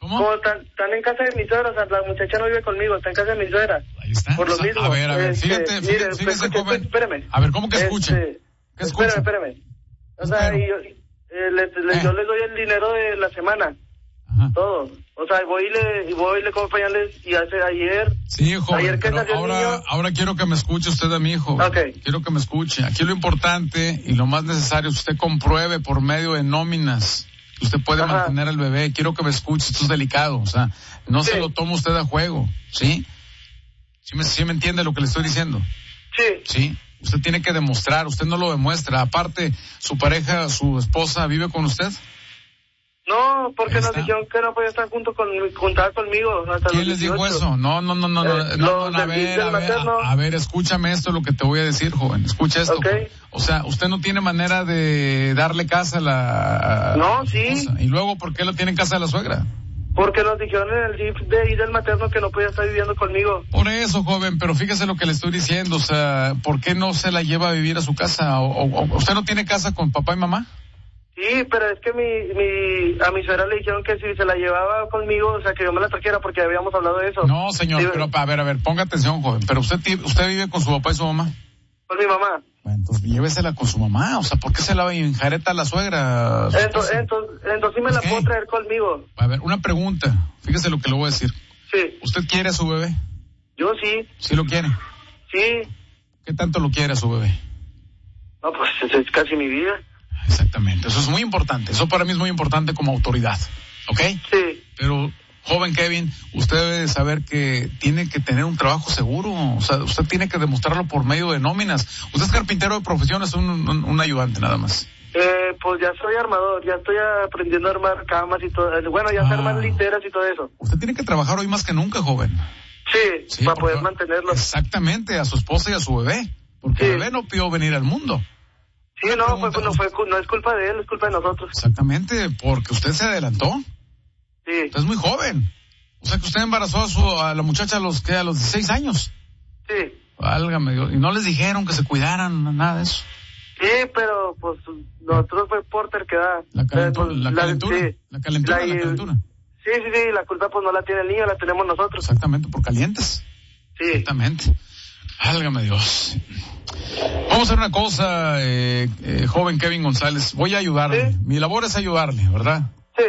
Como están en casa de mi suegra, o sea, la muchacha no vive conmigo, está en casa de mi suegra. Ahí está. Por lo mismo. A ver, fíjate, joven. Espérame. A ver, ¿cómo que escuche? ¿Qué escucha? Espérame. O sea, yo les doy el dinero de la semana. Ajá. Todo. O sea, voy y le compro pañales y hace ayer. Sí, joven, ayer que ahora quiero que me escuche usted a mi hijo. Okay. Quiero que me escuche. Aquí lo importante y lo más necesario es que usted compruebe por medio de nóminas que usted puede mantener al bebé. Quiero que me escuche, esto es delicado. O sea, no se lo toma usted a juego, ¿sí? ¿Sí me entiende lo que le estoy diciendo? Sí. Usted tiene que demostrar, usted no lo demuestra. Aparte, su pareja, su esposa, ¿vive con usted? No, porque nos dijeron que no podía estar juntada conmigo hasta ¿Quién los 18. les dijo eso? No, a ver, escúchame esto, lo que te voy a decir, joven. Escucha esto. Okay. O sea, usted no tiene manera de darle casa a la... No, sí. ¿Y luego por qué lo tiene en casa de la suegra? Porque nos dijeron en el DIF de ir del materno que no podía estar viviendo conmigo. Por eso, joven, pero fíjese lo que le estoy diciendo, o sea, ¿por qué no se la lleva a vivir a su casa? ¿O usted no tiene casa con papá y mamá? Sí, pero es que a mi suegra le dijeron que si se la llevaba conmigo, o sea, que yo me la trajera porque habíamos hablado de eso. No, señor, sí, pero a ver, ponga atención, joven, pero usted vive con su papá y su mamá. Con mi mamá. Bueno, entonces llévesela con su mamá, o sea, ¿por qué se la enjareta a la suegra? Entonces sí me la puedo traer conmigo. A ver, una pregunta, fíjese lo que le voy a decir. Sí. ¿Usted quiere a su bebé? Yo sí. ¿Sí lo quiere? Sí. ¿Qué tanto lo quiere a su bebé? No, pues es casi mi vida. Exactamente, eso es muy importante, eso para mí es muy importante como autoridad, ¿ok? Sí. Pero, joven Kevin, usted debe saber que tiene que tener un trabajo seguro, o sea, usted tiene que demostrarlo por medio de nóminas. Usted es carpintero de profesión, es un ayudante nada más. Pues ya soy armador, ya estoy aprendiendo a armar camas y todo, bueno, ya sé armar literas y todo eso. Usted tiene que trabajar hoy más que nunca, joven. Sí, para poder mantenerlo. Exactamente, a su esposa y a su bebé, porque el bebé no pidió venir al mundo. Sí, no es culpa de él, es culpa de nosotros. Exactamente, porque usted se adelantó. Sí. Usted es muy joven. O sea que usted embarazó a la muchacha a los 16 años. Sí. Válgame Dios. Y no les dijeron que se cuidaran, nada de eso. Sí, pero pues nosotros fue por terquedad. La calentura. La calentura. Sí, la culpa pues no la tiene el niño, la tenemos nosotros. Exactamente, por calientes. Sí. Exactamente. Válgame Dios. Vamos a hacer una cosa, joven Kevin González. Voy a ayudarle. ¿Sí? Mi labor es ayudarle, ¿verdad? Sí.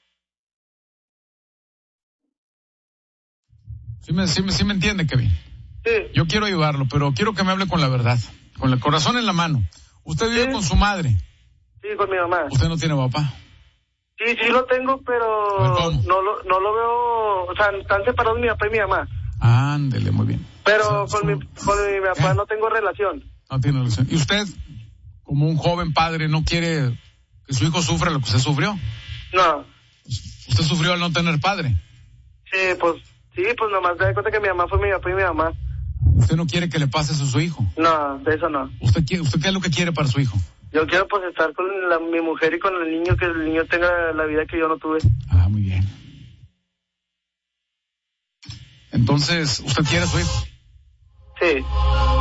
Sí me entiende, Kevin. Sí. Yo quiero ayudarlo, pero quiero que me hable con la verdad, con el corazón en la mano. ¿Usted vive con su madre? Sí, con mi mamá. ¿Usted no tiene papá? Sí lo tengo, pero no lo veo, o sea, están separados mi papá y mi mamá. Ándele, muy bien. Pero con mi papá no tengo relación. No tiene relación. ¿Y usted, como un joven padre, no quiere que su hijo sufra lo que usted sufrió? No. ¿Usted sufrió al no tener padre? Sí, pues nomás me da cuenta que mi mamá fue mi papá y mi mamá. ¿Usted no quiere que le pase eso a su hijo? No, de eso no. ¿Usted qué es lo que quiere para su hijo? Yo quiero pues estar con mi mujer y con el niño, que el niño tenga la vida que yo no tuve. Ah, muy bien. Entonces, ¿usted quiere a su hijo? Sí.